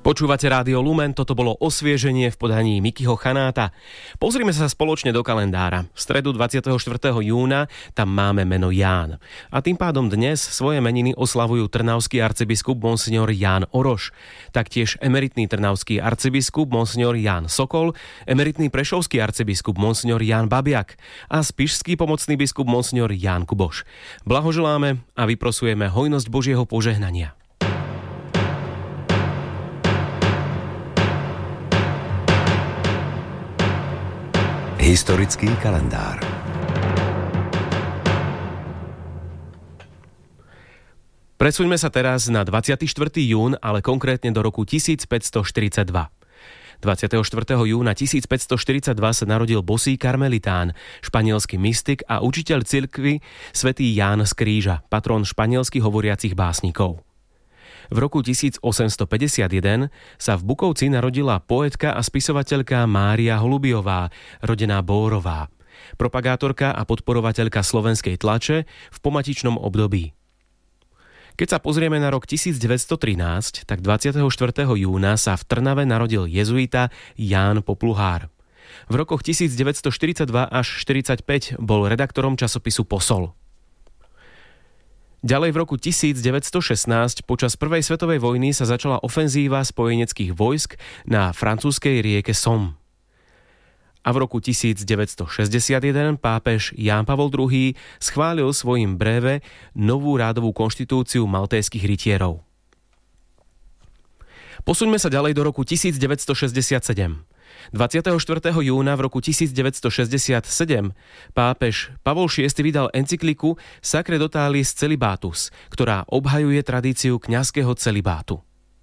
Počúvate Rádio Lumen, toto bolo osvieženie v podaní Mikyho Chanáta. Pozrime sa spoločne do kalendára. V stredu 24. júna tam máme meno Ján. A tým pádom dnes svoje meniny oslavujú trnavský arcibiskup monsignor Ján Oroš. Taktiež emeritný trnavský arcibiskup monsignor Ján Sokol, emeritný prešovský arcibiskup monsignor Ján Babiak a spišský pomocný biskup monsignor Ján Kuboš. Blahoželáme a vyprosujeme hojnosť Božieho požehnania. Historický kalendár. Presuňme sa teraz na 24. jún, ale konkrétne do roku 1542. 24. júna 1542 sa narodil bosý karmelitán, španielský mystik a učiteľ cirkvi svätý Ján z Kríža, patrón španielsky hovoriacich básnikov. V roku 1851 sa v Bukovci narodila poetka a spisovateľka Mária Holubiová, rodená Bórová, propagátorka a podporovateľka slovenskej tlače v pomatičnom období. Keď sa pozrieme na rok 1913, tak 24. júna sa v Trnave narodil jezuita Ján Popluhár. V rokoch 1942 až 1945 bol redaktorom časopisu Posol. Ďalej v roku 1916 počas prvej svetovej vojny sa začala ofenzíva spojeneckých vojsk na francúzskej rieke Somme. A v roku 1961 pápež Ján Pavol II schválil svojim breve novú rádovú konštitúciu maltéskych rytierov. Posuňme sa ďalej do roku 1967. 24. júna v roku 1967 pápež Pavol VI vydal encykliku Sacre Totalis Celibatus, ktorá obhajuje tradíciu kňazského celibátu.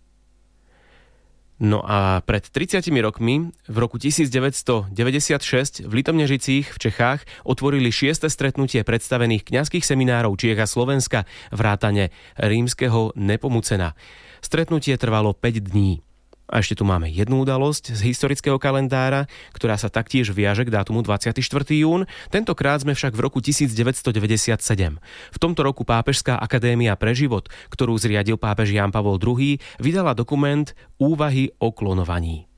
No a pred 30 rokmi, v roku 1996, v Litomnežicích v Čechách otvorili 6. stretnutie predstavených kňazských seminárov Čiech a Slovenska vrátane rímskeho Nepomucena. Stretnutie trvalo 5 dní. A ešte tu máme jednu udalosť z historického kalendára, ktorá sa taktiež viaže k dátumu 24. jún. Tentokrát sme však v roku 1997. V tomto roku Pápežská akadémia pre život, ktorú zriadil pápež Ján Pavol II, vydala dokument Úvahy o klonovaní.